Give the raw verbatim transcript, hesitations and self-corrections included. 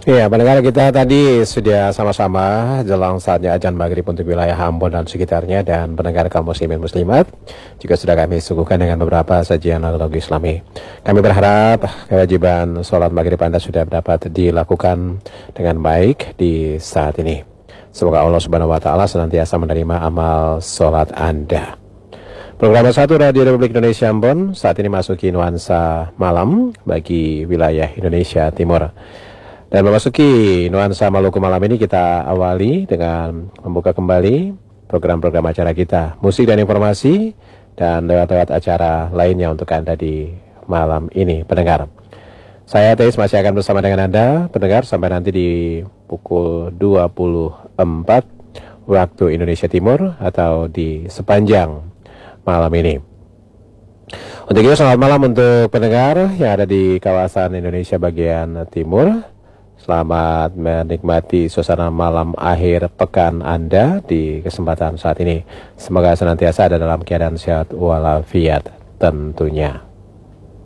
Iya, pendengar kita tadi sudah sama-sama jelang saatnya azan maghrib untuk wilayah Ambon dan sekitarnya, dan pendengar kaum muslimin muslimat juga sudah kami suguhkan dengan beberapa sajian lagu-lagu Islami. Kami berharap kewajiban sholat maghrib Anda sudah dapat dilakukan dengan baik di saat ini. Semoga Allah Subhanahu Wa Taala senantiasa menerima amal sholat Anda. Program satu Radio Republik Indonesia Ambon saat ini masuki nuansa malam bagi wilayah Indonesia Timur. Dan memasuki nuansa Maluku malam ini, kita awali dengan membuka kembali program-program acara kita, musik dan informasi, dan lewat-lewat acara lainnya untuk Anda di malam ini, pendengar. Saya Teis masih akan bersama dengan Anda, pendengar, sampai nanti di pukul dua puluh empat waktu Indonesia Timur atau di sepanjang malam ini. Untuk itu, selamat malam untuk pendengar yang ada di kawasan Indonesia bagian timur. Selamat menikmati suasana malam akhir pekan Anda di kesempatan saat ini. Semoga senantiasa ada dalam keadaan sehat walafiat tentunya.